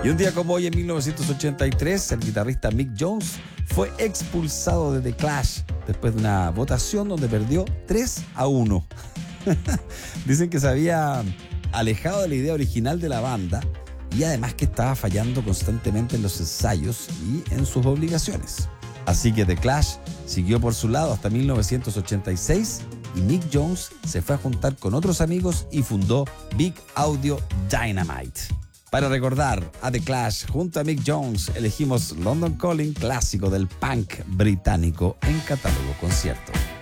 Y un día como hoy, en 1983, el guitarrista Mick Jones fue expulsado de The Clash después de una votación donde perdió 3-1. Dicen que se había alejado de la idea original de la banda y además que estaba fallando constantemente en los ensayos y en sus obligaciones. Así que The Clash siguió por su lado hasta 1986 y Mick Jones se fue a juntar con otros amigos y fundó Big Audio Dynamite. Para recordar a The Clash junto a Mick Jones, elegimos London Calling, clásico del punk británico en Catálogo Concierto.